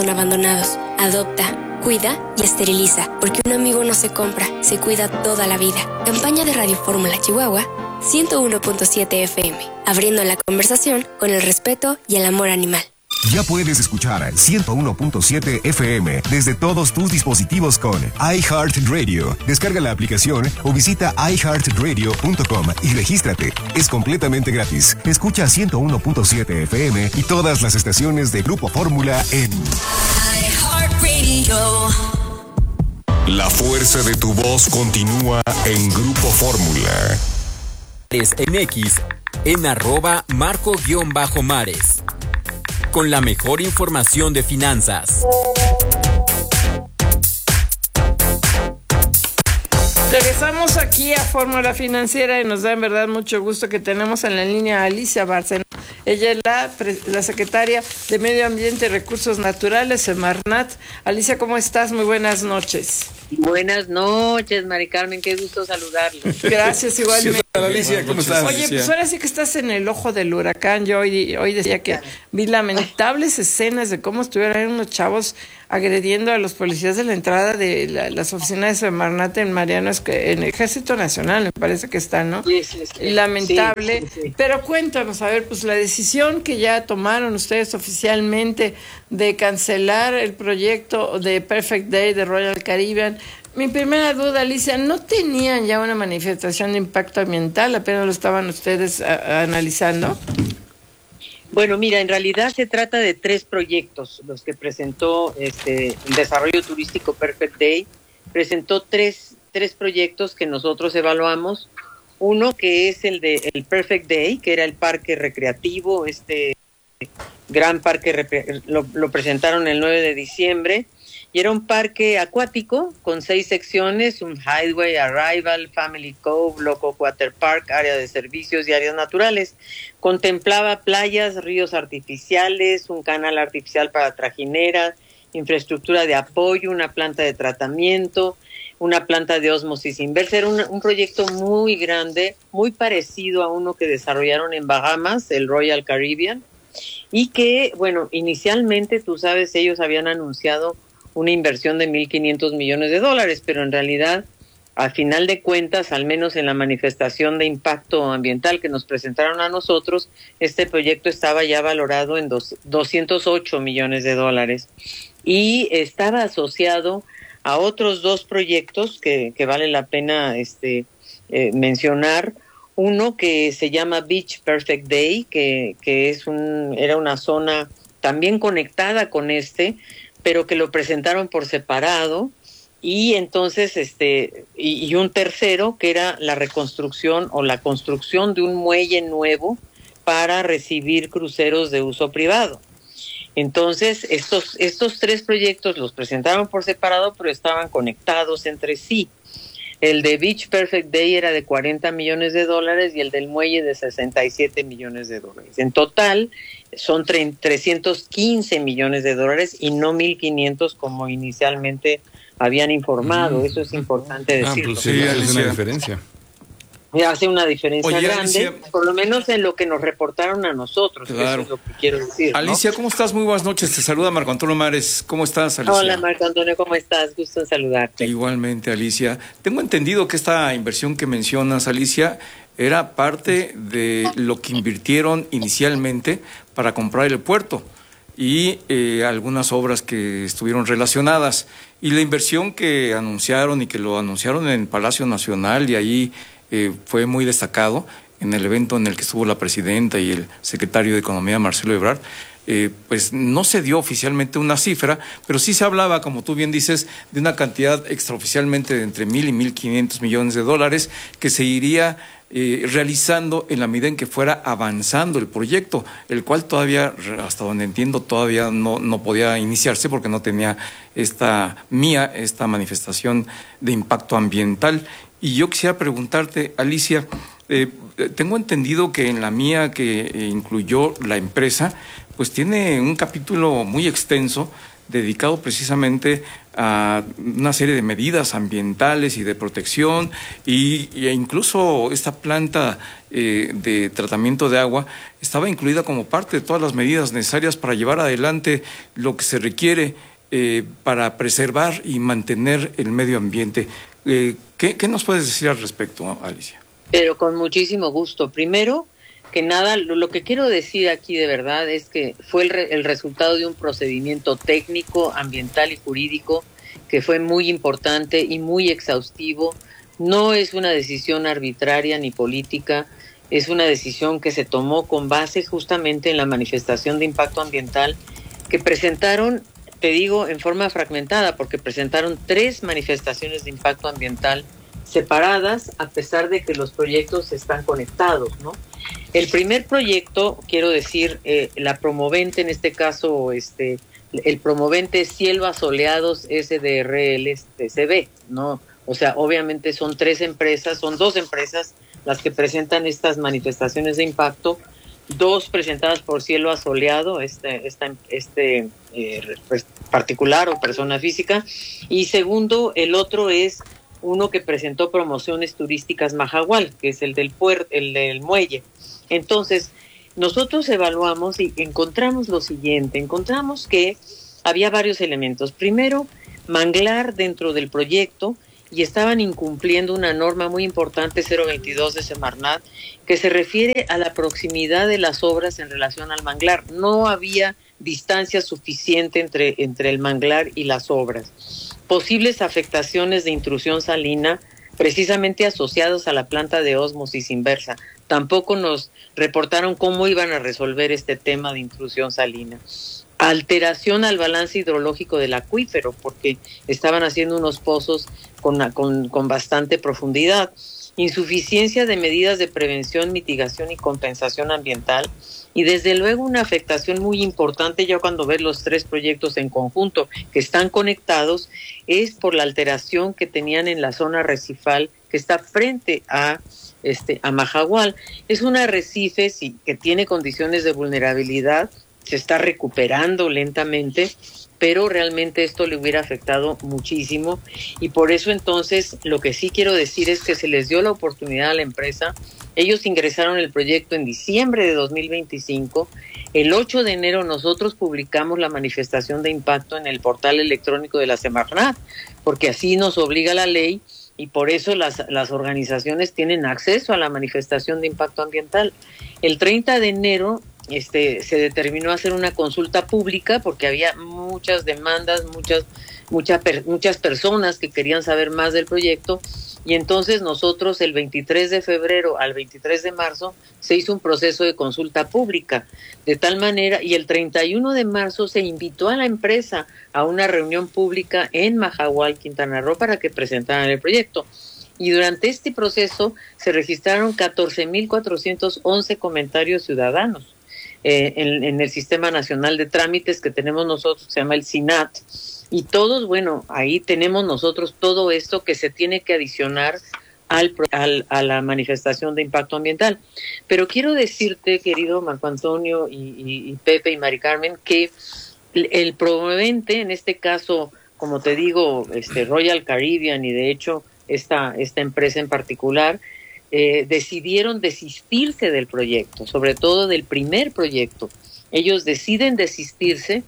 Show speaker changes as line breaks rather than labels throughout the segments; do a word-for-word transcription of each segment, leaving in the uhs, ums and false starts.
abandonados. Adopta, cuida y esteriliza, porque un amigo no se compra, se cuida toda la vida. Campaña de Radio Fórmula Chihuahua, ciento uno punto siete F M, abriendo la conversación con el respeto y el amor animal.
Ya puedes escuchar ciento uno punto siete F M desde todos tus dispositivos con iHeartRadio. Descarga la aplicación o visita i heart radio punto com y regístrate. Es completamente gratis. Escucha ciento uno punto siete F M y todas las estaciones de Grupo Fórmula en iHeartRadio. La fuerza de tu voz continúa en Grupo Fórmula.
En X, en arroba marco-mares. Con la mejor información de finanzas.
Regresamos aquí a Fórmula Financiera y nos da en verdad mucho gusto que tenemos en la línea a Alicia Bárcena. Ella es la, la secretaria de Medio Ambiente y Recursos Naturales, Semarnat. Alicia, ¿cómo estás? Muy buenas noches.
Buenas noches, Mari Carmen, qué gusto saludarlo.
Gracias, igualmente.
¿Qué tal, Alicia? ¿Cómo estás?
Oye, pues ahora sí que estás en el ojo del huracán. Yo hoy, hoy decía que vi lamentables escenas de cómo estuvieran unos chavos agrediendo a los policías de la entrada de la, las oficinas de Semarnat en Mariano, en el Ejército Nacional, me parece que está, ¿no?
Sí, sí, sí.
Lamentable.
Sí, sí, sí.
Pero cuéntanos, a ver, pues la decisión que ya tomaron ustedes oficialmente de cancelar el proyecto de Perfect Day de Royal Caribbean. Mi primera duda, Alicia, ¿no tenían ya una manifestación de impacto ambiental? ¿Apenas lo estaban ustedes a, a, analizando?
Bueno, mira, en realidad se trata de tres proyectos, los que presentó este el Desarrollo Turístico Perfect Day. Presentó tres, tres proyectos que nosotros evaluamos. Uno que es el de el Perfect Day, que era el parque recreativo, este gran parque, lo, lo presentaron el nueve de diciembre. Y era un parque acuático con seis secciones: un Highway, Arrival, Family Cove, Loco Water Park, área de servicios y áreas naturales. Contemplaba playas, ríos artificiales, un canal artificial para trajineras, infraestructura de apoyo, una planta de tratamiento, una planta de ósmosis inversa. Era un, un proyecto muy grande, muy parecido a uno que desarrollaron en Bahamas, el Royal Caribbean, y que, bueno, inicialmente, tú sabes, ellos habían anunciado una inversión de mil quinientos millones de dólares, pero en realidad, al final de cuentas, al menos en la manifestación de impacto ambiental que nos presentaron a nosotros, este proyecto estaba ya valorado en dos, doscientos ocho millones de dólares y estaba asociado a otros dos proyectos que, que vale la pena este, eh, mencionar. Uno que se llama Beach Perfect Day, que, que es un, era una zona también conectada con este, pero que lo presentaron por separado, y entonces este y, y un tercero que era la reconstrucción o la construcción de un muelle nuevo para recibir cruceros de uso privado. Entonces estos estos tres proyectos los presentaron por separado, pero estaban conectados entre sí. El de Beach Perfect Day era de cuarenta millones de dólares y el del muelle de sesenta y siete millones de dólares. En total son trescientos quince millones de dólares y no mil quinientos como inicialmente habían informado. Mm. Eso es importante decirlo.
Ah, pues sí, hace una diferencia.
Hace una diferencia
Oye,
grande,
Alicia,
por lo menos en lo que nos reportaron a nosotros.
Claro.
Eso es lo que quiero decir, ¿no?
Alicia, ¿cómo estás? Muy buenas noches. Te saluda Marco Antonio Mares. ¿Cómo estás, Alicia?
Hola, Marco Antonio, ¿cómo estás? Gusto en saludarte.
Igualmente, Alicia. Tengo entendido que esta inversión que mencionas, Alicia, era parte de lo que invirtieron inicialmente para comprar el puerto y eh, algunas obras que estuvieron relacionadas. Y la inversión que anunciaron y que lo anunciaron en Palacio Nacional, y ahí eh, fue muy destacado en el evento en el que estuvo la presidenta y el secretario de Economía, Marcelo Ebrard. Eh, pues no se dio oficialmente una cifra, pero sí se hablaba, como tú bien dices, de una cantidad extraoficialmente de entre mil y mil quinientos millones de dólares que se iría eh, realizando en la medida en que fuera avanzando el proyecto, el cual todavía, hasta donde entiendo, todavía no, no podía iniciarse porque no tenía esta mía, esta manifestación de impacto ambiental. Y yo quisiera preguntarte, Alicia, eh, tengo entendido que en la mía, que eh, incluyó la empresa, pues tiene un capítulo muy extenso dedicado precisamente a una serie de medidas ambientales y de protección, y, y incluso esta planta eh, de tratamiento de agua estaba incluida como parte de todas las medidas necesarias para llevar adelante lo que se requiere eh, para preservar y mantener el medio ambiente. Eh, ¿qué, ¿Qué nos puedes decir al respecto, Alicia?
Pero con muchísimo gusto. Primero que nada, lo, lo que quiero decir aquí de verdad es que fue el, re, el resultado de un procedimiento técnico, ambiental y jurídico que fue muy importante y muy exhaustivo. No es una decisión arbitraria ni política, es una decisión que se tomó con base justamente en la manifestación de impacto ambiental que presentaron, te digo, en forma fragmentada, porque presentaron tres manifestaciones de impacto ambiental separadas, a pesar de que los proyectos están conectados, ¿no? El primer proyecto, quiero decir, eh, la promovente, en este caso, este, el promovente Cielo Asoleados S D R L C B, ¿no? O sea, obviamente son tres empresas, son dos empresas las que presentan estas manifestaciones de impacto, dos presentadas por Cielo Asoleado, este, esta, este eh, particular o persona física, y segundo, el otro es uno que presentó Promociones Turísticas Mahahual, que es el del puerto, el del muelle. Entonces, nosotros evaluamos y encontramos lo siguiente, encontramos que había varios elementos. Primero, manglar dentro del proyecto, y estaban incumpliendo una norma muy importante, cero veintidós de Semarnat, que se refiere a la proximidad de las obras en relación al manglar. No había distancia suficiente entre, entre el manglar y las obras. Posibles afectaciones de intrusión salina, precisamente asociados a la planta de ósmosis inversa. Tampoco nos reportaron cómo iban a resolver este tema de intrusión salina. Alteración al balance hidrológico del acuífero, porque estaban haciendo unos pozos con, con, con bastante profundidad. Insuficiencia de medidas de prevención, mitigación y compensación ambiental. Y desde luego una afectación muy importante, ya cuando ves los tres proyectos en conjunto que están conectados, es por la alteración que tenían en la zona arrecifal que está frente a este a Mahahual. Es un arrecife sí, que tiene condiciones de vulnerabilidad, se está recuperando lentamente, pero realmente esto le hubiera afectado muchísimo, y por eso entonces lo que sí quiero decir es que se les dio la oportunidad a la empresa. Ellos ingresaron el proyecto en diciembre de dos mil veinticinco. El ocho de enero nosotros publicamos la manifestación de impacto en el portal electrónico de la Semarnat, porque así nos obliga la ley, y por eso las, las organizaciones tienen acceso a la manifestación de impacto ambiental. El treinta de enero este, se determinó hacer una consulta pública porque había muchas demandas, muchas, mucha, muchas personas que querían saber más del proyecto. Y entonces nosotros el veintitrés de febrero al veintitrés de marzo se hizo un proceso de consulta pública, de tal manera, y el treinta y uno de marzo se invitó a la empresa a una reunión pública en Mahahual, Quintana Roo, para que presentaran el proyecto. Y durante este proceso se registraron catorce mil cuatrocientos once comentarios ciudadanos eh, en, en el Sistema Nacional de Trámites que tenemos nosotros, que se llama el SINAT. Y todos, bueno, ahí tenemos nosotros todo esto que se tiene que adicionar al, al, a la manifestación de impacto ambiental. Pero quiero decirte, querido Marco Antonio y, y, y Pepe y Mari Carmen, que el, el promovente, en este caso, como te digo, este Royal Caribbean y de hecho esta, esta empresa en particular, eh, decidieron desistirse del proyecto, sobre todo del primer proyecto. Ellos deciden desistirse.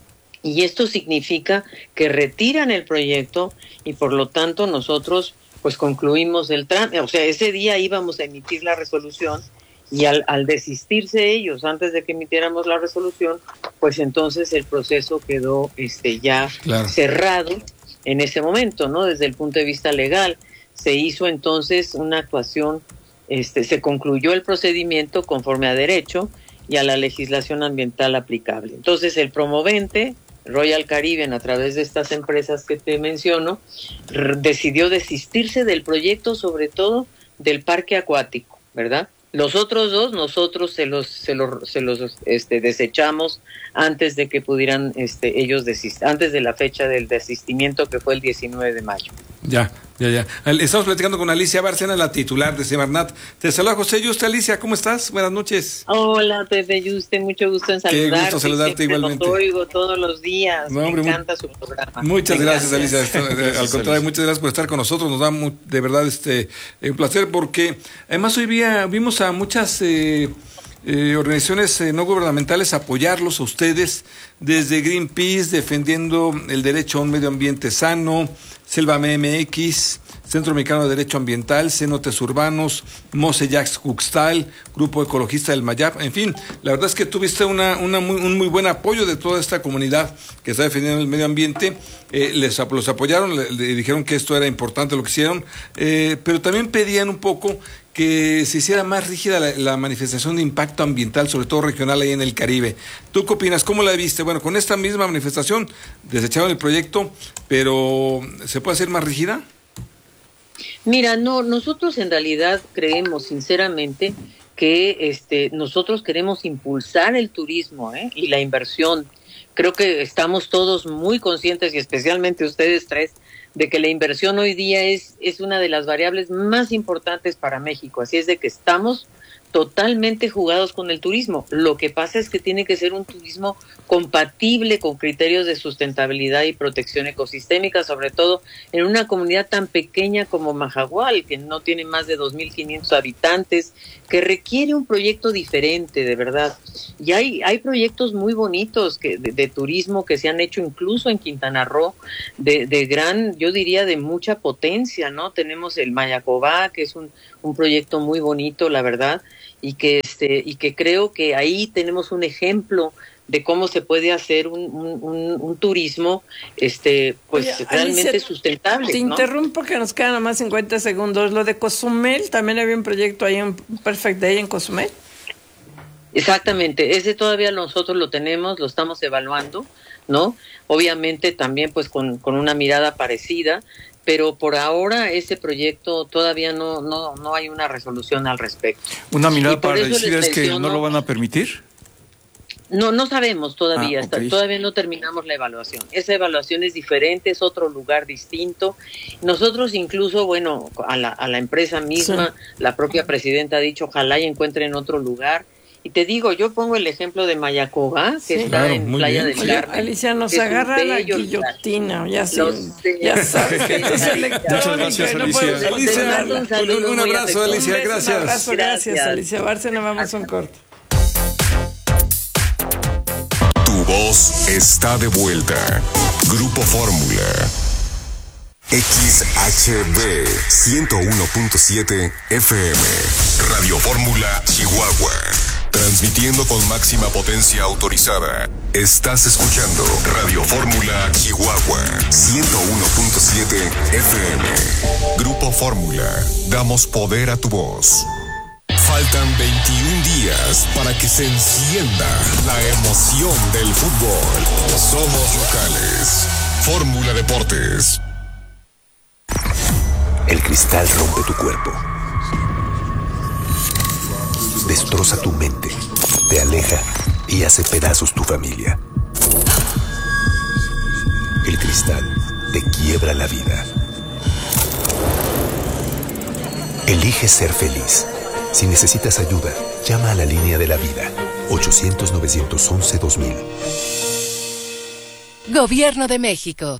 Y esto significa que retiran el proyecto y por lo tanto nosotros pues concluimos el trámite. O sea, ese día íbamos a emitir la resolución y al, al desistirse ellos antes de que emitiéramos la resolución, pues entonces el proceso quedó este ya claro. cerrado en ese momento, ¿no? Desde el punto de vista legal. Se hizo entonces una actuación, este, se concluyó el procedimiento conforme a derecho y a la legislación ambiental aplicable. Entonces el promovente, Royal Caribbean, a través de estas empresas que te menciono, r- decidió desistirse del proyecto, sobre todo del parque acuático, ¿verdad? Los otros dos, nosotros se los, se los, se los este, desechamos antes de que pudieran este, ellos desistir, antes de la fecha del desistimiento, que fue el diecinueve de mayo.
Ya, Ya, ya. Estamos platicando con Alicia Bárcena, la titular de Semarnat. Te saluda José Yuste. Alicia, ¿cómo estás? Buenas noches.
Hola, Pepe Yuste, mucho gusto en saludarte.
Qué gusto saludarte igualmente.
Los oigo todos los días,
no, hombre,
me encanta su programa.
Muchas gracias,
gracias,
Alicia. Gracias, al contrario, Alicia. Muchas gracias por estar con nosotros. Nos da muy, de verdad este un placer porque además hoy día vimos a muchas eh, eh, organizaciones eh, no gubernamentales apoyarlos a ustedes, desde Greenpeace defendiendo el derecho a un medio ambiente sano, Selva M X, Centro Mexicano de Derecho Ambiental, Cenotes Urbanos, Moseyax Cuxtal, Grupo Ecologista del Mayap, en fin, la verdad es que tuviste una, una muy, un muy buen apoyo de toda esta comunidad que está defendiendo el medio ambiente, eh, les los apoyaron, le, le dijeron que esto era importante lo que hicieron, eh, pero también pedían un poco que se hiciera más rígida la, la manifestación de impacto ambiental, sobre todo regional ahí en el Caribe. ¿Tú qué opinas? ¿Cómo la viste? Bueno, con esta misma manifestación desecharon el proyecto, pero ¿se puede hacer más rígida?
Mira, no, nosotros en realidad creemos sinceramente que este, nosotros queremos impulsar el turismo ¿eh? y la inversión. Creo que estamos todos muy conscientes, y especialmente ustedes tres, de que la inversión hoy día es, es una de las variables más importantes para México. Así es de que estamos totalmente jugados con el turismo. Lo que pasa es que tiene que ser un turismo compatible con criterios de sustentabilidad y protección ecosistémica, sobre todo en una comunidad tan pequeña como Mahahual, que no tiene más de dos mil quinientos habitantes, que requiere un proyecto diferente, de verdad. Y hay, hay proyectos muy bonitos que, de, de turismo que se han hecho incluso en Quintana Roo, de, de gran, yo diría, de mucha potencia, ¿no? Tenemos el Mayacobá, que es un, un proyecto muy bonito, la verdad, y que este y que creo que ahí tenemos un ejemplo de cómo se puede hacer un, un, un, un turismo este pues Oye, realmente Alicia, sustentable.
Te
¿no?
interrumpo que nos quedan nomás cincuenta segundos. Lo de Cozumel, también había un proyecto ahí en Perfect Day en Cozumel.
Exactamente, ese todavía nosotros lo tenemos, lo estamos evaluando, ¿no? Obviamente también pues con, con una mirada parecida, pero por ahora ese proyecto todavía no no no hay una resolución al respecto.
Una mirada parecida es que no lo van a permitir.
No, no sabemos todavía,
ah, okay.
hasta, todavía no terminamos la evaluación. Esa evaluación es diferente, es otro lugar distinto. Nosotros incluso, bueno, a la, a la empresa misma, sí. La propia presidenta ha dicho, ojalá y encuentren otro lugar. Y te digo, yo pongo el ejemplo de Mayacoba, que sí, está claro, en Playa bien. del Carmen.
Alicia, nos agarra la guillotina, ya, sí, ya sabes que esto es electrónico.
Muchas gracias, no Alicia. Alicia un, un, un abrazo, Alicia, gracias.
Un abrazo, gracias, gracias, Alicia Bárcena, vamos a un corte.
Tu voz está de vuelta. Grupo Fórmula. X H B ciento uno punto siete F M. Radio Fórmula Chihuahua. Transmitiendo con máxima potencia autorizada. Estás escuchando Radio Fórmula Chihuahua ciento uno punto siete F M. Grupo Fórmula. Damos poder a tu voz. Faltan veintiún días para que se encienda la emoción del fútbol. Somos locales. Fórmula Deportes.
El cristal rompe tu cuerpo. Destroza tu mente, te aleja y hace pedazos tu familia. El cristal te quiebra la vida. Elige ser feliz. Si necesitas ayuda, llama a la línea de la vida, ochocientos, novecientos once, dos mil.
Gobierno de México.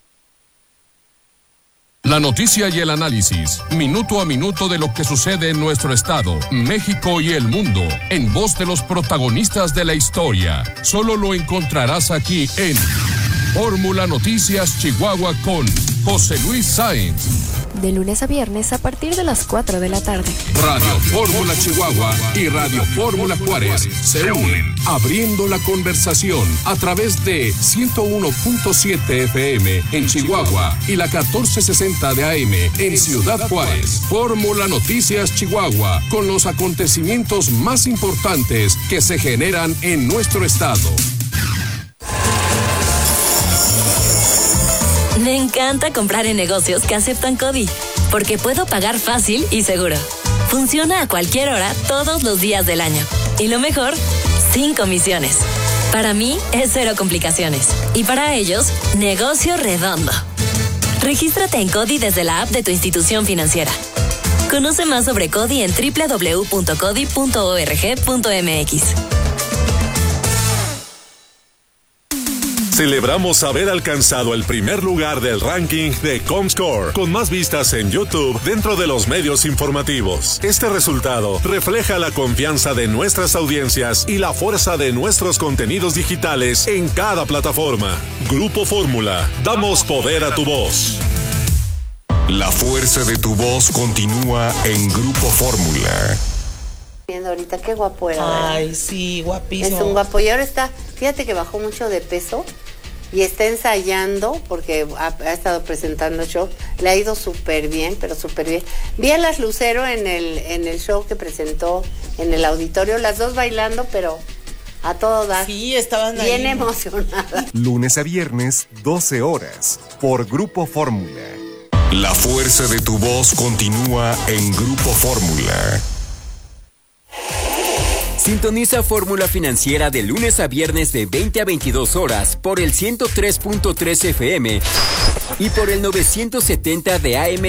La noticia y el análisis, minuto a minuto de lo que sucede en nuestro estado, México y el mundo, en voz de los protagonistas de la historia. Solo lo encontrarás aquí en Fórmula Noticias Chihuahua con José Luis Sáenz.
De lunes a viernes a partir de las cuatro de la tarde.
Radio Fórmula Chihuahua y Radio Fórmula Juárez se unen, abriendo la conversación a través de ciento uno punto siete F M en Chihuahua y la catorce sesenta de A M en Ciudad Juárez. Fórmula Noticias Chihuahua, con los acontecimientos más importantes que se generan en nuestro estado.
Me encanta comprar en negocios que aceptan CODI, porque puedo pagar fácil y seguro. Funciona a cualquier hora, todos los días del año. Y lo mejor, sin comisiones. Para mí, es cero complicaciones. Y para ellos, negocio redondo. Regístrate en CODI desde la app de tu institución financiera. Conoce más sobre CODI en doble u doble u doble u punto codi punto org punto m x.
Celebramos haber alcanzado el primer lugar del ranking de Comscore, con más vistas en YouTube dentro de los medios informativos. Este resultado refleja la confianza de nuestras audiencias y la fuerza de nuestros contenidos digitales en cada plataforma. Grupo Fórmula, damos poder a tu voz.
La fuerza de tu voz continúa en Grupo Fórmula.
Viendo ahorita qué guapo era.
Ay, sí, guapísimo.
Es un guapo. Y ahora está, fíjate que bajó mucho de peso y está ensayando porque ha, ha estado presentando show. Le ha ido súper bien, pero súper bien. Vi a las Lucero en el, en el show que presentó en el auditorio, las dos bailando, pero a todo dar.
Sí, estaban ahí.
Bien emocionadas.
Lunes a viernes, doce horas, por Grupo Fórmula. La fuerza de tu voz continúa en Grupo Fórmula.
Sintoniza Fórmula Financiera de lunes a viernes de veinte a veintidós horas por el ciento tres punto tres F M y por el novecientos setenta de A M